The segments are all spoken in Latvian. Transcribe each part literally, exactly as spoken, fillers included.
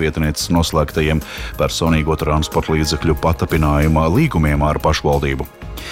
vietnieces noslēgtajiem personīgo transporta līdzekļu patapinājuma līgumiem ar pašvaldību.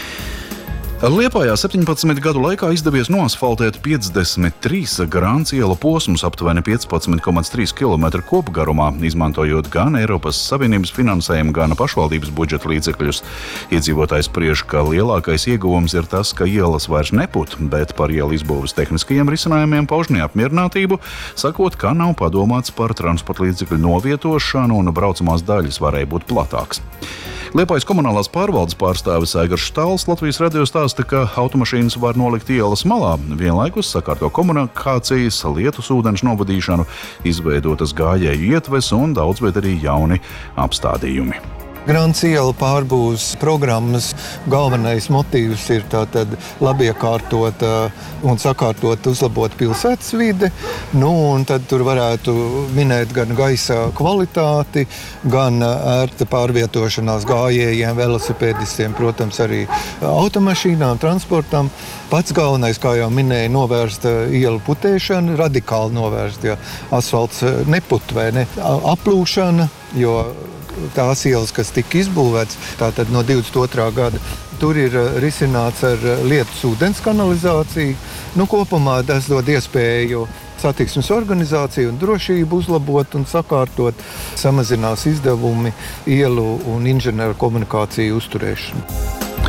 Liepājā septiņpadsmit gadu laikā izdevies noasfaltēt piecdesmit trīs Grāns ielu posmus aptuveni piecpadsmit komats trīs kilometru kopgarumā, izmantojot gan Eiropas Savienības finansējumu, gan pašvaldības budžeta līdzekļus. Iedzīvotājs spriež, ka lielākais ieguvums ir tas, ka ielas vairs neput, bet par ielu izbūves tehniskajiem risinājumiem pauž neapmierinātību, sakot, ka nav padomāts par transporta līdzekļu novietošanu un braucamās daļas varēja būt platāks. Liepājas komunālās pārvaldes pārstāvis Aigars Štāls Latvijas radio stāsta, ka automašīnas var nolikt ielas malā, vienlaikus sakārto komunikācijas, lietus ūdens novadīšanu, izveidotas gājēju ietves un daudz viet arī jauni apstādījumi. Grāns iela pārbūves programmas galvenais motīvs ir tātad labi iekārtot un sakārtot, uzlabot pilsētas vide. Nu, un tad tur varētu minēt gan gaisa kvalitāti, gan ērta pārvietošanās gājējiem, velosipēdistiem, protams, arī automašīnām, transportam. Pats galvenais, kā jau minēja, novērst ielu putēšanu, radikāli novērst, ja asfalts neput vai ne, aplūšana, jo tās ielas, kas tika izbūvēts, tātad no divdesmit otrā gada, tur ir risināts ar lietus ūdens kanalizāciju. Nu, kopumā tas dod iespēju satiksmes organizāciju un drošību uzlabot un sakārtot, samazinās izdevumi ielu un inženieru komunikāciju uzturēšanu.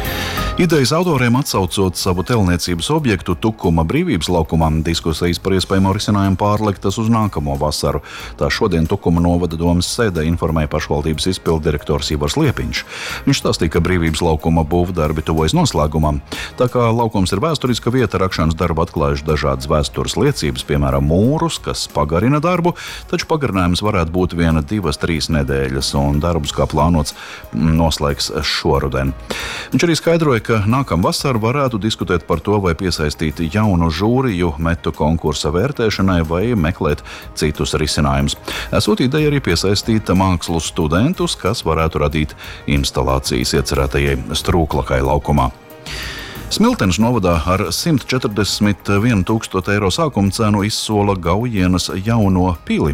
Idejas autoriem atsaucot savu telniecības objektu Tukuma brīvības laukumā, diskusijas par iespējamo risinājumu pārliktas uz nākamo vasaru. Tā šodien Tukuma novada domas sēdē informēja pašvaldības izpilddirektors Ivars Liepiņš. Viņš stāstīja, ka brīvības laukuma būvdarbi tuvojas noslēgumam. Tā kā laukums ir vēsturiska vieta, rakšanas darbu atklājuši dažādas vēstures liecības, piemēram, mūrus, kas pagarina darbu, taču pagarinājums varētu būt viena, divas, trīs nedēļas, un darbus, kā plānots, noslēgs šoruden. Viņš arī skaidroja, ka nākamā vasara varētu diskutēt par to, vai piesaistīt jaunu žūriju metu konkursa vērtēšanai vai meklēt citus risinājumus. Esot ideja arī piesaistīt mākslu studentus, kas varētu radīt instalācijas iecerētajai Strūklakai laukumā. Smiltenes novadā ar simt četrdesmit vienu tūkstošu eiro sākuma cenu izsola Gaujienas jauno pili,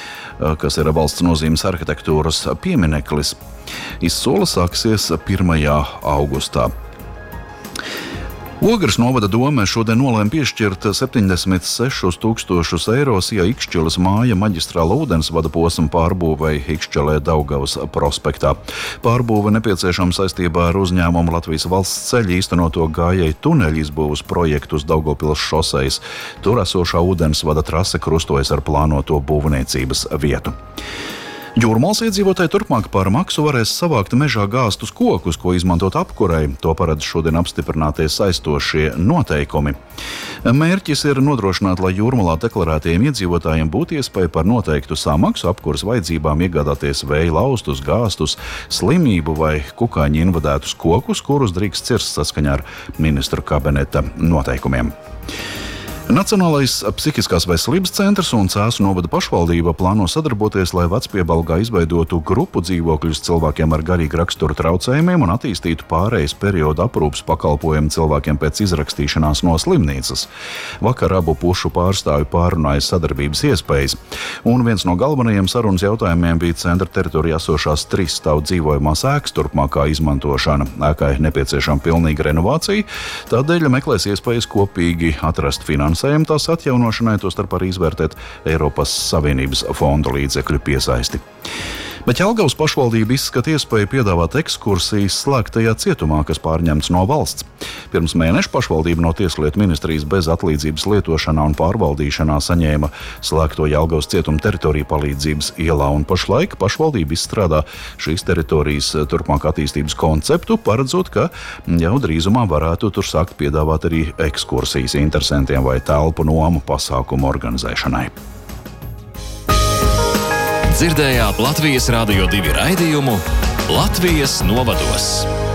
kas ir valsts nozīmes arhitektūras piemineklis. Izsola sāksies pirmajā augustā. Ogres novada dome šodien nolēma piešķirt septiņdesmit sešus tūkstošus eiro Sija Ikšķeles māja maģistrāla ūdensvada posma pārbūvei Ikšķelē Daugavas prospektā. Pārbūve nepieciešama saistībā ar uzņēmumu Latvijas valsts ceļu īstenoto gājēju tuneļu izbūves projektu uz Daugavpils šosejas. Tur esošā ūdensvada trase krustojas ar plānoto būvniecības vietu. Jūrmalas iedzīvotāji turpmāk par maksu varēs savākt mežā gāstus kokus, ko izmantot apkurei. To paredz šodien apstiprinātie saistošie noteikumi. Mērķis ir nodrošināt, lai Jūrmalā deklarētajiem iedzīvotājiem būtu iespēja par noteiktu samaksu apkuras vajadzībām iegādāties vēja laustus, gāstus, slimību vai kukaiņu invadētus kokus, kurus drīkst cirst saskaņā ar ministru kabineta noteikumiem. Nacionālais psihiskās veselības centrs un Cēsu novada pašvaldība plāno sadarboties, lai Vecpiebalgā izveidotu grupu dzīvokļus cilvēkiem ar garīgu raksturu traucējumiem un attīstītu pārejas periodu aprūpes pakalpojumu cilvēkiem pēc izrakstīšanās no slimnīcas. Vakar abu pušu pārstāvju pārunāja sadarbības iespējas, un viens no galvenajiem sarunas jautājumiem bija centra teritorijā esošās trīs stāvu dzīvojamās ēkas turpmākā izmantošana. Ēkai nepieciešama pilnīga renovācija, tādēļ meklēs iespējas kopīgi atrast finansējumu tās atjaunošanai, tostarp arī izvērtēt Eiropas Savienības fondu līdzekļu piesaisti. Bet Jelgavas pašvaldība izskata iespēju piedāvāt ekskursijas slēgtajā cietumā, kas pārņemts no valsts. Pirms mēneša pašvaldība no Tieslietu ministrijas bez atlīdzības lietošanā un pārvaldīšanā saņēma slēgto Jelgavas cietuma teritoriju palīdzības ielā, un pašlaik pašvaldība izstrādā šīs teritorijas turpmāk attīstības konceptu, paredzot, ka jau drīzumā varētu tur sākt piedāvāt arī ekskursijas interesantiem vai telpu nomu pasākumu organizēšanai. Dzirdējāt Latvijas Radio divi raidījumu Latvijas novados.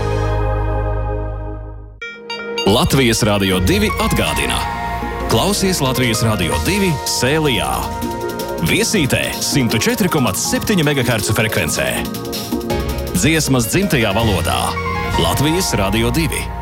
Latvijas Radio divi atgādina. Klausies Latvijas Radio divi Sēlijā. Viesītē simt četri komats septiņi megahercu frekvencē. Dziesmas dzimtajā valodā. Latvijas Radio divi.